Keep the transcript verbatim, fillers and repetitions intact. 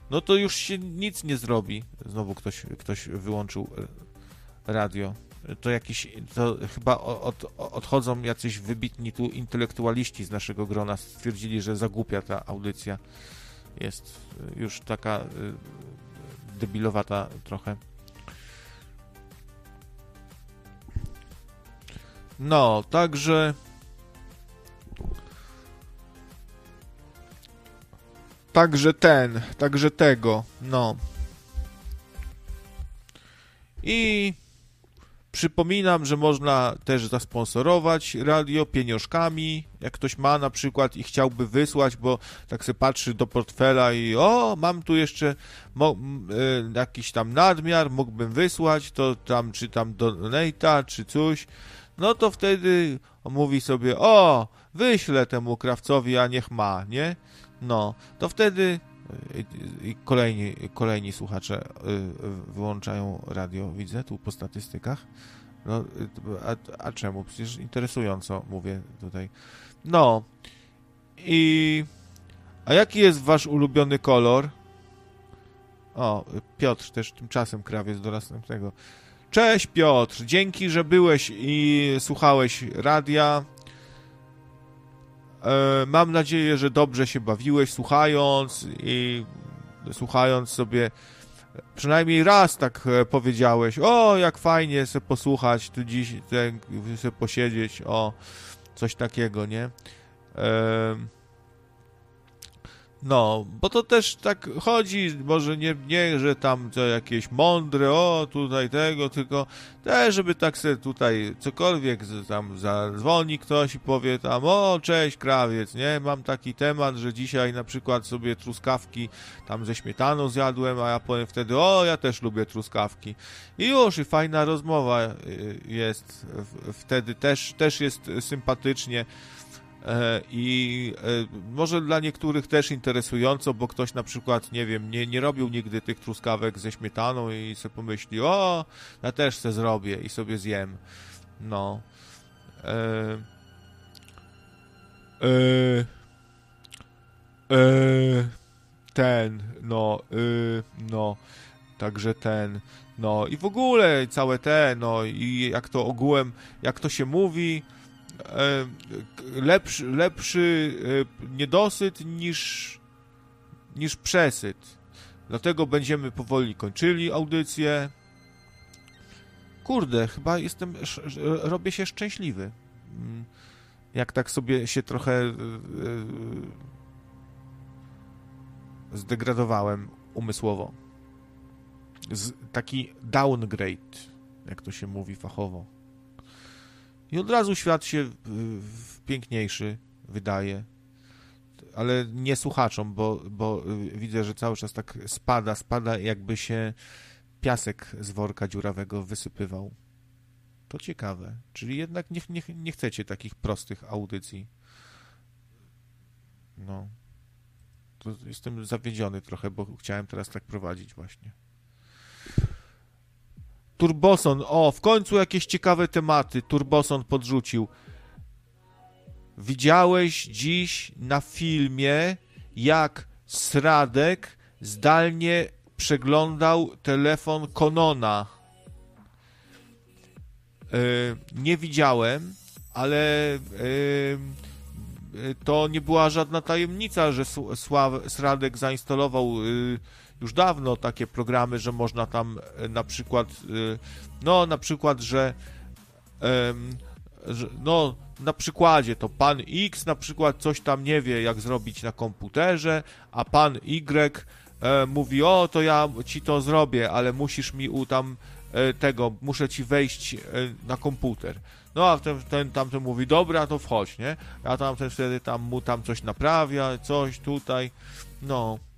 no to już się nic nie zrobi. Znowu ktoś, ktoś wyłączył radio. To jakiś, to chyba od, odchodzą jacyś wybitni tu intelektualiści z naszego grona. Stwierdzili, że zagłupia ta audycja. Jest już taka debilowata trochę. No, także także ten, także tego, no. I przypominam, że można też zasponsorować radio pieniążkami, jak ktoś ma na przykład i chciałby wysłać, bo tak sobie patrzy do portfela i o, mam tu jeszcze mo, y, jakiś tam nadmiar, mógłbym wysłać, to tam, czy tam donate'a, czy coś, no to wtedy mówi sobie, o, wyślę temu krawcowi, a niech ma, nie? No, to wtedy i kolejni, kolejni słuchacze wyłączają radio, widzę tu po statystykach. No, a, a czemu? Przecież interesująco mówię tutaj. No i a jaki jest wasz ulubiony kolor? O, Piotr też tymczasem krawiec do następnego. Cześć Piotr, dzięki, że byłeś i słuchałeś radia. Mam nadzieję, że dobrze się bawiłeś słuchając i słuchając sobie przynajmniej raz tak powiedziałeś, o jak fajnie sobie posłuchać tu dziś, sobie posiedzieć, o coś takiego, nie? No, bo to też tak chodzi, może nie, nie, że tam to jakieś mądre, o tutaj tego, tylko też, żeby tak sobie tutaj cokolwiek tam zadzwoni ktoś i powie tam, o cześć krawiec, nie, mam taki temat, że dzisiaj na przykład sobie truskawki tam ze śmietaną zjadłem, a ja powiem wtedy, o ja też lubię truskawki i już, i fajna rozmowa jest, wtedy też, też jest sympatycznie. I może dla niektórych też interesująco, bo ktoś na przykład, nie wiem, nie, nie robił nigdy tych truskawek ze śmietaną i sobie pomyśli, o, ja też se zrobię i sobie zjem. No. E, e, e, ten, no, e, no, także ten, no i w ogóle całe te, no i jak to ogółem, jak to się mówi, lepszy, lepszy niedosyt niż, niż przesyt. Dlatego będziemy powoli kończyli audycję. Kurde, chyba jestem, robię się szczęśliwy. Jak tak sobie się trochę zdegradowałem umysłowo. Z, taki downgrade, jak to się mówi fachowo. I od razu świat się w, w piękniejszy wydaje. Ale nie słuchaczom, bo, bo widzę, że cały czas tak spada, spada, jakby się piasek z worka dziurawego wysypywał. To ciekawe. Czyli jednak nie, nie, nie chcecie takich prostych audycji. No. To jestem zawiedziony trochę, bo chciałem teraz tak prowadzić właśnie. Turboson, o, w końcu jakieś ciekawe tematy. Turboson podrzucił. Widziałeś dziś na filmie, jak Sradek zdalnie przeglądał telefon Konona. Yy, nie widziałem, ale yy, to nie była żadna tajemnica, że Sław, Sradek zainstalował yy, już dawno takie programy, że można tam na przykład, no na przykład, że, że no na przykładzie to pan X na przykład coś tam nie wie, jak zrobić na komputerze, a pan Y mówi, o to ja ci to zrobię, ale musisz mi u tam tego, muszę ci wejść na komputer. No a ten, ten tamten mówi, dobra, to wchodź, nie? A tamten wtedy tam mu tam coś naprawia, coś tutaj, no.